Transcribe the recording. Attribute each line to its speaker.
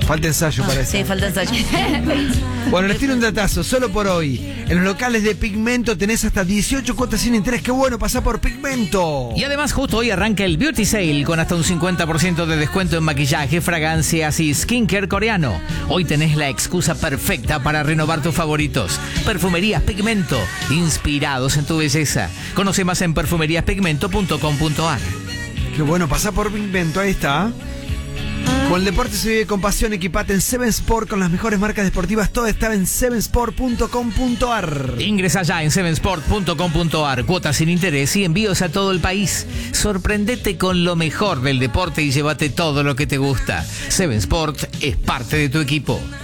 Speaker 1: Falta ensayo para eso.
Speaker 2: Sí, falta ensayo.
Speaker 1: Bueno, les tiro un datazo, solo por hoy. En los locales de Pigmento tenés hasta 18 cuotas sin interés. ¡Qué bueno! Pasá por Pigmento.
Speaker 3: Y además justo hoy arranca el Beauty Sale con hasta un 50% de descuento en maquillaje, fragancias y skincare coreano. Hoy tenés la excusa perfecta para renovar tus favoritos. Perfumerías Pigmento, inspirados en tu belleza. Conoce más en perfumeriaspigmento.com.ar.
Speaker 1: ¡Qué bueno! Pasá por Pigmento, ahí está. Con el deporte se vive con pasión. Equipate en Seven Sport con las mejores marcas deportivas. Todo está en sevensport.com.ar.
Speaker 3: Ingresa ya en sevensport.com.ar. Cuotas sin interés y envíos a todo el país. Sorprendete con lo mejor del deporte y llévate todo lo que te gusta. Seven Sport es parte de tu equipo.